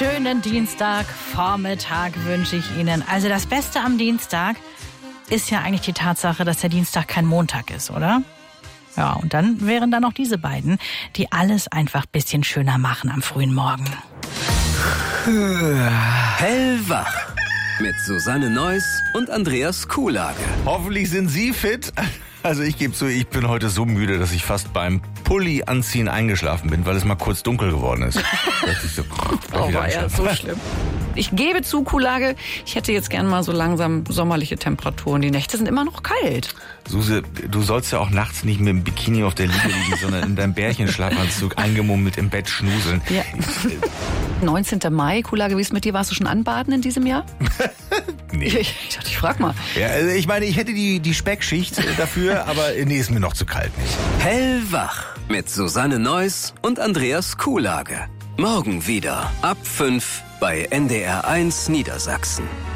schönen Dienstagvormittag wünsche ich Ihnen. Also das Beste am Dienstag ist ja eigentlich die Tatsache, dass der Dienstag kein Montag ist, oder? Ja, und dann wären da noch diese beiden, die alles einfach ein bisschen schöner machen am frühen Morgen. Hellwach mit Susanne Neuss und Andreas Kuhlage. Hoffentlich sind Sie fit. Also ich gebe zu, ich bin heute so müde, dass ich fast beim Pulli anziehen eingeschlafen bin, weil es mal kurz dunkel geworden ist. War ja so schlimm. Ich gebe zu, Kuhlage, ich hätte jetzt gern mal so langsam sommerliche Temperaturen. Die Nächte sind immer noch kalt. Suse, du sollst ja auch nachts nicht mit dem Bikini auf der Liege liegen, sondern in deinem Bärchenschlafanzug eingemummelt im Bett schnuseln. Ja. 19. Mai, Kuhlage, wie ist mit dir? Warst du schon anbaden in diesem Jahr? Nee. Ich dachte, ich frag mal. Ja, also ich meine, ich hätte die Speckschicht dafür, aber nee, ist mir noch zu kalt nicht. Hellwach mit Susanne Neuss und Andreas Kuhlage. Morgen wieder ab 5 bei NDR1 Niedersachsen.